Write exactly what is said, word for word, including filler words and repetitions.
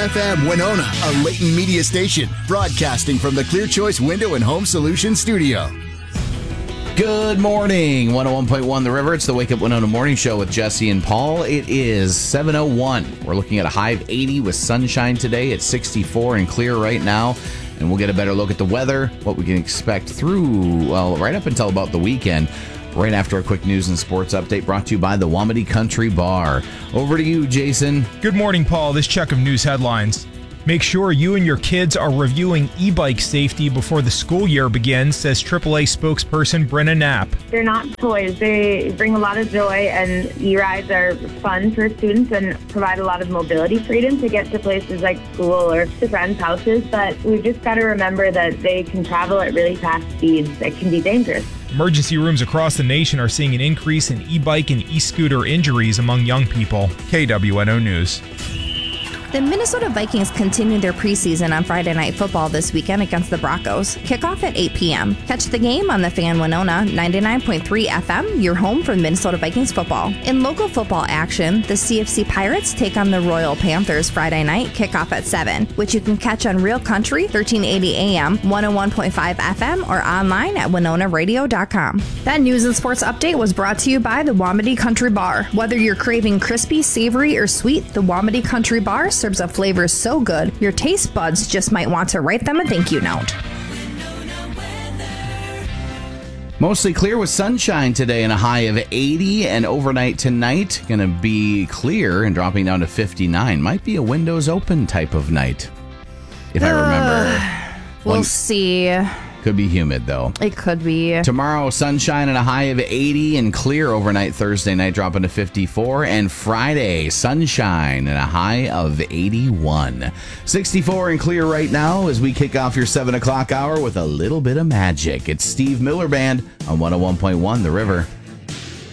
F M Winona, a Leighton Media station, broadcasting from the Clear Choice Window and Home Solutions studio. Good morning, one oh one point one The River. It's the Wake Up Winona Morning Show with Jesse and Paul. It is seven oh one. We're looking at a high of eighty with sunshine today. It's sixty-four and clear right now. And we'll get a better look at the weather, what we can expect through, well, right up until about the weekend. Right after a quick news and sports update brought to you by the Wamedy Country Bar. Over to you, Jason. Good morning, Paul. This check of news headlines. Make sure you and your kids are reviewing e-bike safety before the school year begins, says triple A spokesperson Brenna Knapp. They're not toys. They bring a lot of joy, and e-rides are fun for students and provide a lot of mobility freedom to get to places like school or to friends' houses. But we've just got to remember that they can travel at really fast speeds that can be dangerous. Emergency rooms across the nation are seeing an increase in e-bike and e-scooter injuries among young people. K W N O News. The Minnesota Vikings continue their preseason on Friday Night Football this weekend against the Broncos. Kickoff at eight p.m. Catch the game on the Fan Winona ninety-nine point three F M, your home for Minnesota Vikings football. In local football action, the C F C Pirates take on the Royal Panthers Friday night, kickoff at seven, which you can catch on Real Country thirteen eighty A M, one oh one point five F M, or online at winona radio dot com. That news and sports update was brought to you by the Wamedy Country Bar. Whether you're craving crispy, savory, or sweet, the Wamedy Country Bar serves up flavors so good, your taste buds just might want to write them a thank you note. Mostly clear with sunshine today and a high of eighty, and overnight tonight going to be clear and dropping down to fifty-nine. Might be a windows open type of night, if I remember. Uh, we'll One, see. Could be humid, though. It could be. Tomorrow, sunshine and a high of eighty and clear overnight. Thursday night dropping to fifty-four. And Friday, sunshine and a high of eighty-one. sixty-four and clear right now as we kick off your seven o'clock hour with a little bit of magic. It's Steve Miller Band on one oh one point one The River.